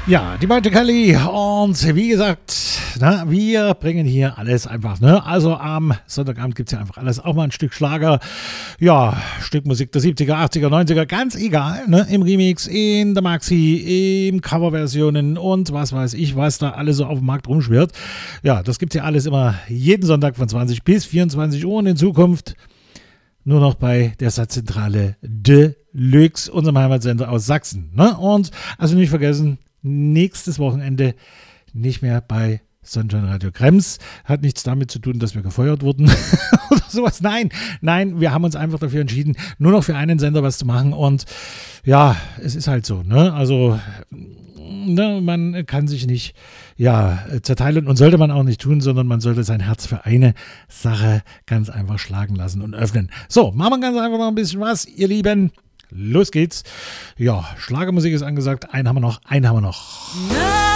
Ja, die Monte Kelly und wie gesagt, wir bringen hier alles einfach, Also am Sonntagabend gibt es ja einfach alles, auch mal ein Stück Schlager, ja, Stück Musik der 70er, 80er, 90er, ganz egal, im Remix, in der Maxi, in Coverversionen und was weiß ich, was da alles so auf dem Markt rumschwirrt. Ja, das gibt es ja alles immer jeden Sonntag von 20 bis 24 Uhr und in Zukunft nur noch bei der Satzzentrale Deluxe, unserem Heimatsender aus Sachsen. Und also nicht vergessen, nächstes Wochenende nicht mehr bei Sunshine Radio Krems. Hat nichts damit zu tun, dass wir gefeuert wurden oder sowas. Nein, wir haben uns einfach dafür entschieden, nur noch für einen Sender was zu machen. Und ja, es ist halt so. Also man kann sich nicht zerteilen und sollte man auch nicht tun, sondern man sollte sein Herz für eine Sache ganz einfach schlagen lassen und öffnen. So, machen wir ganz einfach noch ein bisschen was, ihr Lieben. Los geht's. Ja, Schlagermusik ist angesagt. Einen haben wir noch.